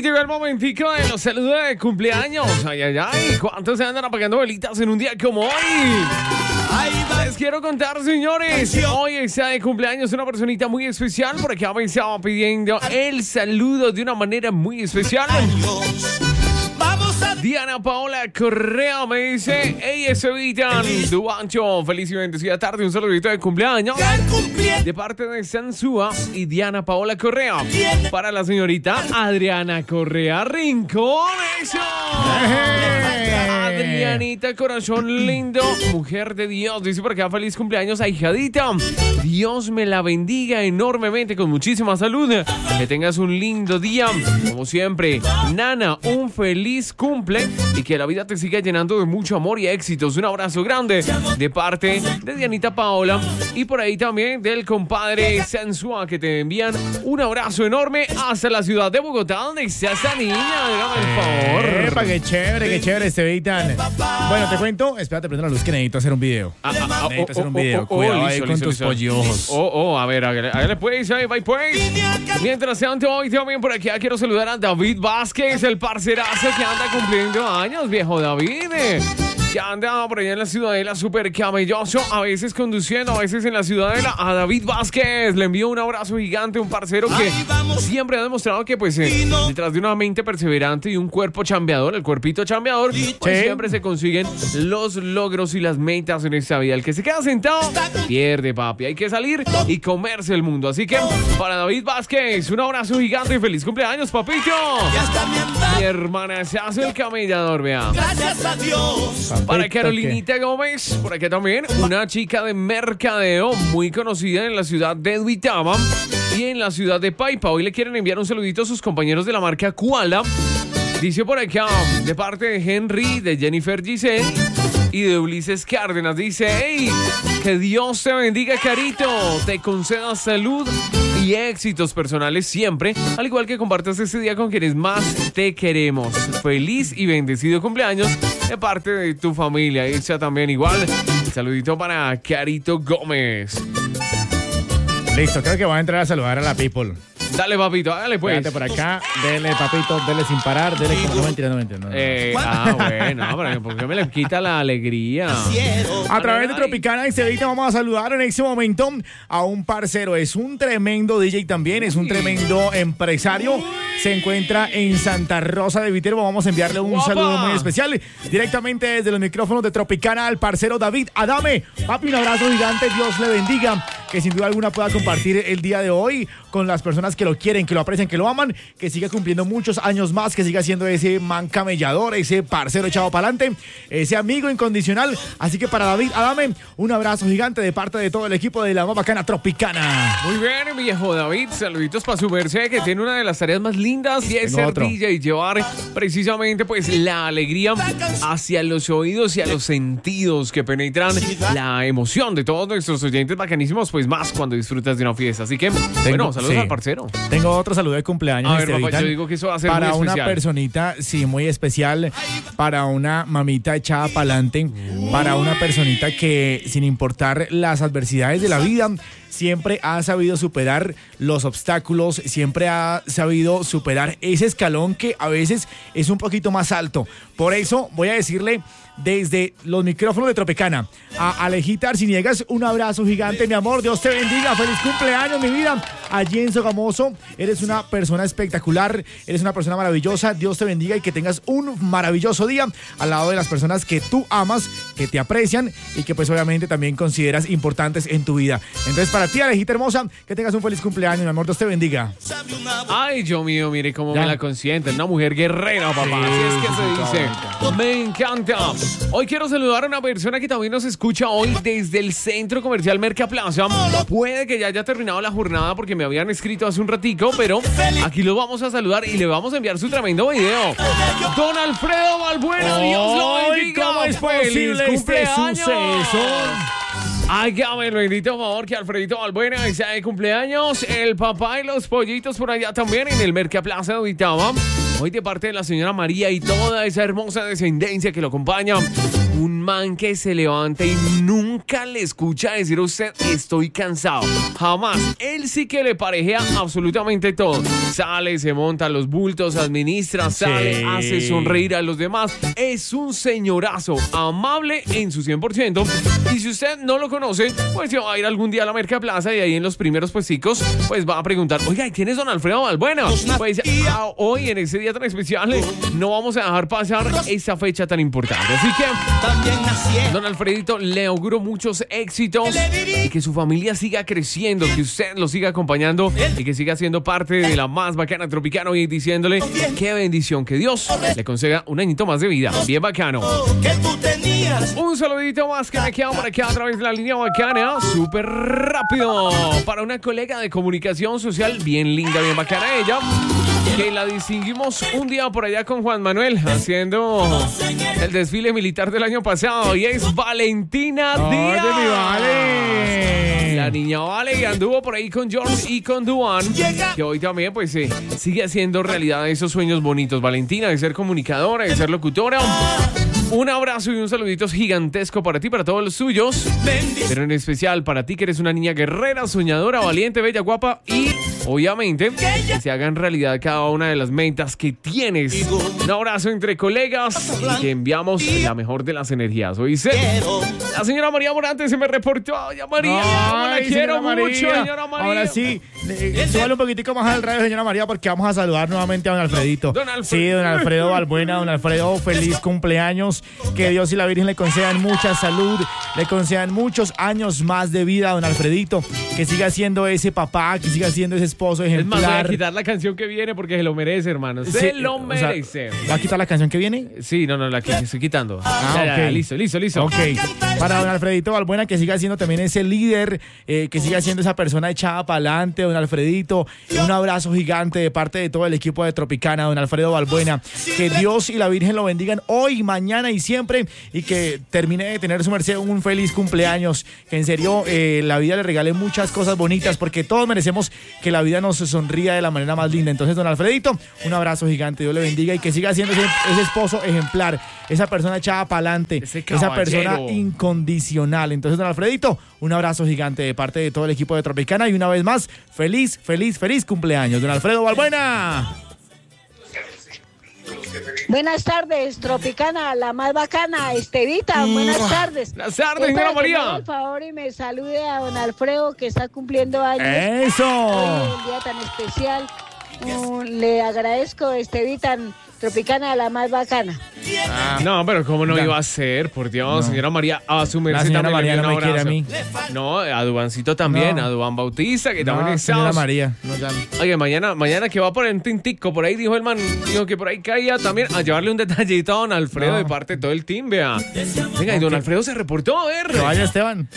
llegó el momentico de los saludos de cumpleaños. Ay, ay, ay. ¿Cuántos se andan apagando velitas en un día como hoy? Les quiero contar, señores. Hoy está de cumpleaños una personita muy especial. Por acá me estaba pidiendo el saludo de una manera muy especial. Diana Paola Correa me dice: hey, Estevitan, Duancho, feliz y bendecida tarde. Un saludito de cumpleaños de parte de Sansúa y Diana Paola Correa para la señorita Adriana Correa Rincón. ¡Eso! Adrianita, corazón lindo, mujer de Dios, dice por acá: feliz cumpleaños, ahijadita. Dios me la bendiga enormemente, con muchísima salud. Que tengas un lindo día, como siempre. Nana, un feliz cumple y que la vida te siga llenando de mucho amor y éxitos. Un abrazo grande de parte de Dianita Paola y por ahí también del compadre Sansúa, que te envían un abrazo enorme hasta la ciudad de Bogotá, donde está esa niña. Dígame el favor. Epa, qué chévere, Estevitan. Bueno, te cuento, espérate, prendo la luz que necesito hacer un video. Necesito hacer un video. Cuidado ahí con tus polliojos. A ver, hágale pues, ahí va pues. Mientras tanto, hoy también por aquí quiero saludar a David Vázquez, el parcerazo que anda cumpliendo años, viejo David. Que anda por allá en la Ciudadela, súper camelloso, a veces conduciendo, a veces en la Ciudadela. A David Vázquez le envío un abrazo gigante, un parcero que siempre ha demostrado que pues detrás de una mente perseverante y un cuerpo chambeador, el cuerpito chambeador, pues siempre se consiguen los logros y las metas en esta vida. El que se queda sentado pierde, papi. Hay que salir y comerse el mundo. Así que para David Vázquez, un abrazo gigante y feliz cumpleaños, papito. Mi hermana se hace el camellador, vea. Gracias a Dios. Para Carolinita Gómez, por acá también, una chica de mercadeo muy conocida en la ciudad de Duitama y en la ciudad de Paipa. Hoy le quieren enviar un saludito a sus compañeros de la marca Koala. Dice por acá, de parte de Henry, de Jennifer Giselle y de Ulises Cárdenas, dice: hey, que Dios te bendiga, Carito, te conceda salud y éxitos personales siempre, al igual que compartas este día con quienes más te queremos. Feliz y bendecido cumpleaños de parte de tu familia. Ella también igual. Un saludito para Carito Gómez. Listo, creo que voy a entrar a saludar a la people. Dale, papito, hágale pues. Espérate por acá, dele, papito, dele sin parar, dele como... No, mentira. Bueno, pero ¿por qué me le quita la alegría? A través de Tropicana Excelente vamos a saludar en este momento a un parcero. Es un tremendo DJ también, es un tremendo empresario. Se encuentra en Santa Rosa de Viterbo. Vamos a enviarle un saludo muy especial directamente desde los micrófonos de Tropicana al parcero David Adame. Papi, un abrazo gigante, Dios le bendiga. Que sin duda alguna pueda compartir el día de hoy con las personas que lo quieren, que lo aprecian, que lo aman, que siga cumpliendo muchos años más, que siga siendo ese man camellador, ese parcero echado para adelante, ese amigo incondicional. Así que para David Adame, un abrazo gigante de parte de todo el equipo de la más bacana Tropicana. Muy bien, viejo David, saluditos para su merced, que tiene una de las tareas más lindas y es ser DJ y llevar precisamente pues la alegría hacia los oídos y a los sentidos que penetran la emoción de todos nuestros oyentes bacanísimos, pues más cuando disfrutas de una fiesta. Así que, bueno, saludos al parcero. Tengo otro saludo de cumpleaños. A ver, papá, yo digo que eso va a ser para muy especial. Una personita, sí, muy especial. Para una mamita echada para adelante. Para una personita que, sin importar las adversidades de la vida, siempre ha sabido superar los obstáculos, siempre ha sabido superar ese escalón que a veces es un poquito más alto. Por eso voy a decirle desde los micrófonos de Tropicana a Alejita Arciniegas, un abrazo gigante, mi amor, Dios te bendiga, feliz cumpleaños, mi vida, allí en Sogamoso, eres una persona espectacular, eres una persona maravillosa, Dios te bendiga y que tengas un maravilloso día al lado de las personas que tú amas, que te aprecian y que pues obviamente también consideras importantes en tu vida. Entonces para ti, Alejita hermosa, que tengas un feliz cumpleaños, mi amor, Dios te bendiga. Ay, Dios mío, mire cómo me la consienten, una mujer guerrera, papá, sí, así es que se dice. Me encanta. Hoy quiero saludar a una persona que también nos escucha hoy desde el Centro Comercial Mercaplaza. Puede que ya haya terminado la jornada porque me habían escrito hace un ratico, pero aquí lo vamos a saludar y le vamos a enviar su tremendo video. Don Alfredo Balbuena, Dios lo bendiga. ¿Cómo es posible este suceso? Hágame el bendito favor que Alfredito Balbuena sea de cumpleaños. El papá y los pollitos por allá también en el Mercaplaza de Uitama. Hoy de parte de la señora María y toda esa hermosa descendencia que lo acompaña. un man que se levante y nunca le escucha decir a usted estoy cansado. Jamás. Él sí que le parejea absolutamente todo. Sale, se monta los bultos, administra, sale, hace sonreír a los demás. Es un señorazo, amable en su 100%. Y si usted no lo conoce, pues se va a ir algún día a la Mercaplaza y ahí en los primeros puesticos, pues va a preguntar, oiga, ¿quién es don Alfredo Balbuena? Pues hoy en ese día tan especial no vamos a dejar pasar esa fecha tan importante. Así que, don Alfredito, le auguro muchos éxitos y que su familia siga creciendo, que usted lo siga acompañando y que siga siendo parte de la más bacana Tropicana y diciéndole qué bendición, que Dios le conceda un añito más de vida. Bien bacano. Un saludito más que me queda por acá a través de la línea bacana, súper rápido, para una colega de comunicación social bien linda, bien bacana ella, que la distinguimos un día por allá con Juan Manuel haciendo el desfile militar del año pasado, y es Valentina Díaz. ¡Oye, mi Vale! La niña Vale, y anduvo por ahí con George y con Duan, que hoy también pues sigue haciendo realidad esos sueños bonitos, Valentina, de ser comunicadora, de ser locutora. Un abrazo y un saludito gigantesco para ti, para todos los suyos, pero en especial para ti, que eres una niña guerrera, soñadora, valiente, bella, guapa, y obviamente que se hagan realidad cada una de las metas que tienes. Un abrazo entre colegas y que enviamos la mejor de las energías. ¿Oíste? La señora María Morante se me reportó. Ya María, la quiero mucho, señora María. Ahora sí, súbale un poquitico más al radio, señora María, porque vamos a saludar nuevamente a don Alfredito. Sí, don Alfredo Balbuena. Don Alfredo, feliz cumpleaños. Que Dios y la Virgen le concedan mucha salud, le concedan muchos años más de vida a don Alfredito. Que siga siendo ese papá, que siga siendo ese esposo ejemplar. Es más, voy a quitar la canción que viene porque se lo merece, hermano. Se lo merece. ¿Va a quitar la canción que viene? Sí, no, la que estoy quitando. Ya, listo. Ok. Para don Alfredito Balbuena, que siga siendo también ese líder, que siga siendo esa persona echada para adelante, don Alfredito. Un abrazo gigante de parte de todo el equipo de Tropicana, don Alfredo Balbuena. Que Dios y la Virgen lo bendigan hoy, mañana y siempre, y que termine de tener su merced un feliz cumpleaños. Que en serio la vida le regale muchas cosas bonitas, porque todos merecemos que la vida nos sonría de la manera más linda. Entonces, don Alfredito, un abrazo gigante, Dios le bendiga, y que siga siendo ese esposo ejemplar, esa persona echada para adelante, esa persona incondicional. Entonces, don Alfredito, un abrazo gigante de parte de todo el equipo de Tropicana, y una vez más, feliz cumpleaños, don Alfredo Balbuena. Buenas tardes, Tropicana, la más bacana, Estevita, buenas tardes. Buenas tardes, señora María. Por favor, y me salude a don Alfredo, que está cumpliendo años. ¡Eso! Hoy, un día tan especial. Le agradezco, Estevita, Tropicana, la más bacana. No, pero ¿cómo no iba a ser? Por Dios, no. Señora María, a su merced. La señora María no me quiere a mí. No, a Duancito también, a Duan Bautista, que también es señora María. Oye, mañana que va por el tintico, por ahí dijo el man, dijo que por ahí caía también a llevarle un detallito a don Alfredo de parte de todo el team, vea. Venga, y don Alfredo se reportó, a ver. Que vaya, Esteban.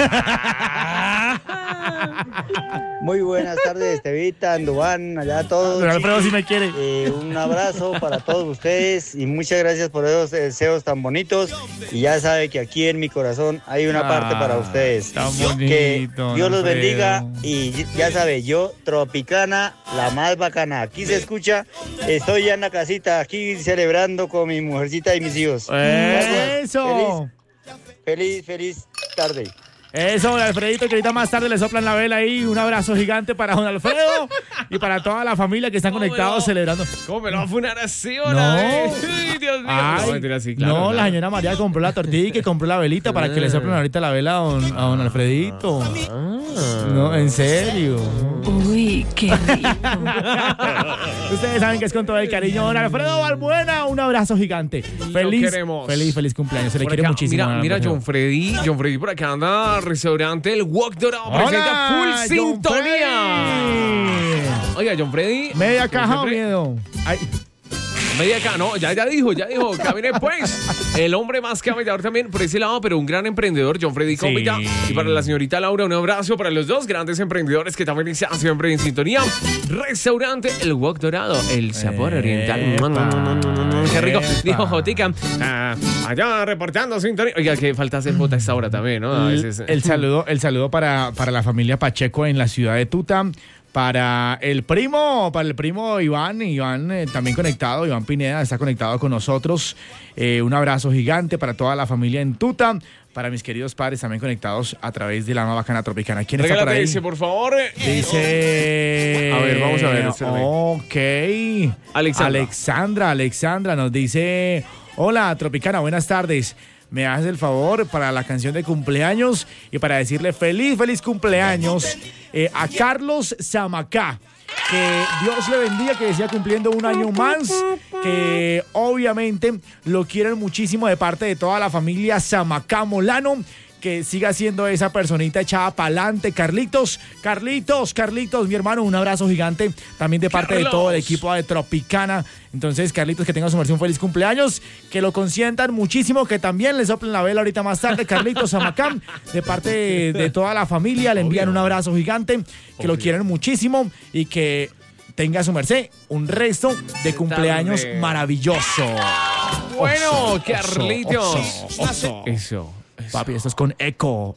Muy buenas tardes, Estevita, Duan, allá todos. Don Alfredo sí me quiere. Un abrazo para todos ustedes y muchas gracias por esos deseos tan bonitos. Y ya sabe que aquí en mi corazón hay una parte para ustedes. Tan bonito, que Dios los Alfredo. bendiga. Y ya sabe, yo, Tropicana, la más bacana. Aquí se escucha. Estoy ya en la casita, aquí celebrando con mi mujercita y mis hijos. ¡Eso! Feliz tarde. Eso, don Alfredito, que ahorita más tarde le soplan la vela ahí. Un abrazo gigante para don Alfredo y para toda la familia que están conectados celebrando. ¿Cómo me lo va a funar así, No. Ay, Dios mío. Ay, mentira, sí, claro, no, claro. la señora María compró la tortilla y que compró la velita para que le soplen ahorita la vela a don Alfredito. No, en serio. Uy, qué rico. Ustedes saben que es con todo el cariño. Don Alfredo Balbuena, un abrazo gigante. Feliz cumpleaños. Se le Por quiere acá, muchísimo. Mira, don John Freddy por acá anda, restaurante El Wok Dorado, presenta Full Sintonía. Oiga, John Freddy. ¿Media caja o miedo? Ay. Media acá, no, ya dijo, camine pues. El hombre más camellador también por ese lado, pero un gran emprendedor, John Freddy Cómpita. Y para la señorita Laura, un abrazo para los dos grandes emprendedores que también están siempre en sintonía. Restaurante El Wok Dorado, el sabor oriental. Qué rico. Dijo Jotica, allá reportando sintonía. Oiga, que falta hacer Jota a esta hora también, ¿no? A veces. El saludo para la familia Pacheco en la ciudad de Tuta. Para el primo Iván también conectado, Iván Pineda está conectado con nosotros. Un abrazo gigante para toda la familia en Tuta, para mis queridos padres también conectados a través de la más bacana tropicana. ¿Quién está por ahí? Dice, por favor. Dice... A ver, vamos a ver. Ok. Alexandra nos dice... Hola, Tropicana, buenas tardes. Me haces el favor para la canción de cumpleaños y para decirle feliz cumpleaños a Carlos Zamacá. Que Dios le bendiga, que siga cumpliendo un año más, que obviamente lo quieren muchísimo de parte de toda la familia Zamacá Molano, que siga siendo esa personita echada pa'lante. Carlitos, mi hermano, un abrazo gigante también de parte de todo el equipo de Tropicana. Entonces, Carlitos, que tenga su versión feliz cumpleaños, que lo consientan muchísimo, que también le soplen la vela ahorita más tarde. Carlitos Zamacá, de parte de toda la familia, le envían un abrazo gigante, que lo quieren muchísimo y que tenga su merced un resto de cumpleaños maravilloso. Bueno, Carlitos. Eso. Papi, esto es con eco.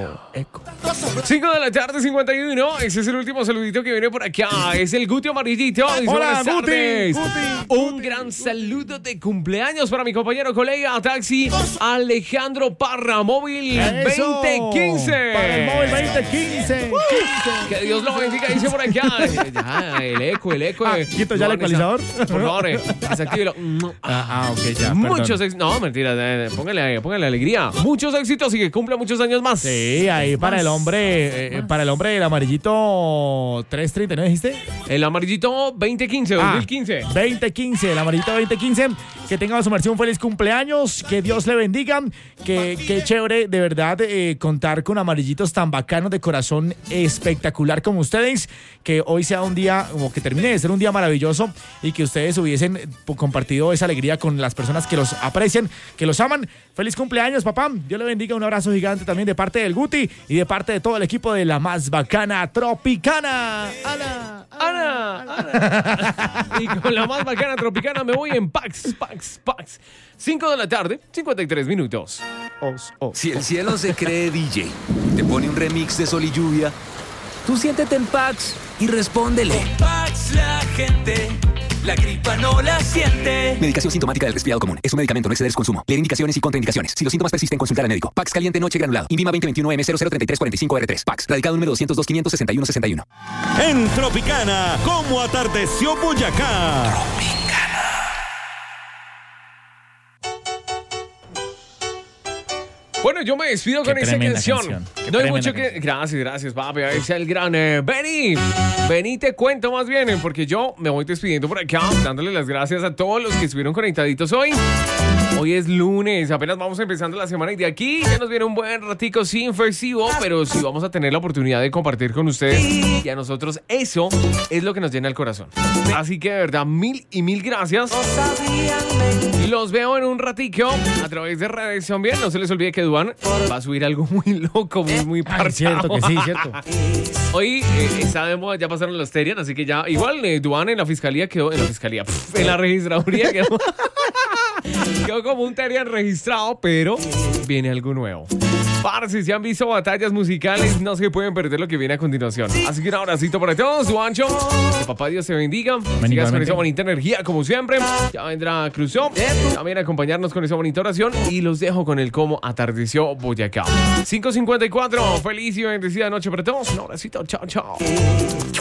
5 de la tarde, 51. Ese es el último saludito que viene por acá. Es el Guti Amarillito. Hola, Guti. Un gran saludo de cumpleaños para mi compañero colega taxi Alejandro Parra, móvil 2015. Para el móvil 2015. Que Dios lo bendiga, dice por acá. Ya, el eco. ¿Quito ya el ecualizador? Por favor, desactívelo. Ok, ya. Muchos éxitos. No, mentira, póngale alegría. Muchos éxitos y que cumpla muchos años más. Sí, ahí para el hombre el amarillito 330, ¿no dijiste? El amarillito 2015, 2015. 2015, el amarillito 2015. Que tenga su merced un feliz cumpleaños, que Dios le bendiga, que chévere de verdad contar con amarillitos tan bacanos de corazón espectacular como ustedes, que hoy sea un día, como que termine de ser un día maravilloso y que ustedes hubiesen compartido esa alegría con las personas que los aprecian, que los aman. Feliz cumpleaños, papá. Dios le bendiga, un abrazo gigante también de parte del Guti y de parte de todo el equipo de la más bacana Tropicana. Ana. Y con la más bacana Tropicana me voy en Pax. 5 de la tarde, 53 minutos. Si el cielo se cree DJ, te pone un remix de Sol y Lluvia, tú siéntete en Pax y respóndele. Con Pax la gente la gripa no la siente. Medicación sintomática del resfriado común. Es un medicamento, no exceder su consumo. Leer indicaciones y contraindicaciones. Si los síntomas persisten, consultar al médico. Pax caliente noche granulado. Invima 2021M003345R3. Pax. Radicado número 202-561-61. En Tropicana, ¿cómo atardeció Boyacá? Bueno, yo me despido con esa canción. No hay mucho que... Gracias, papi. Ahí está el gran Benny, te cuento más bien, porque yo me voy despidiendo por acá, dándole las gracias a todos los que estuvieron conectaditos hoy. Hoy es lunes, apenas vamos empezando la semana y de aquí ya nos viene un buen ratico sin festivo, pero sí vamos a tener la oportunidad de compartir con ustedes y a nosotros eso es lo que nos llena el corazón. Así que de verdad, mil gracias. Los veo en un ratico a través de redes también. No se les olvide que Duan va a subir algo muy loco, muy parchado. Cierto que sí, cierto. Hoy está de moda, ya pasaron los Terian, así que ya igual Duan en la fiscalía quedó, en la registraduría quedó como un Terian registrado, pero viene algo nuevo. Parce, si han visto batallas musicales, no se pueden perder lo que viene a continuación. Así que un abracito para todos, Duancho. Que papá Dios te bendiga. Sigas con esa bonita energía, como siempre. Ya vendrá Cruzó. También a acompañarnos con esa bonita oración. Y los dejo con el cómo atardeció Boyacá. 5:54. Feliz y bendecida noche para todos. Un abracito. Chao.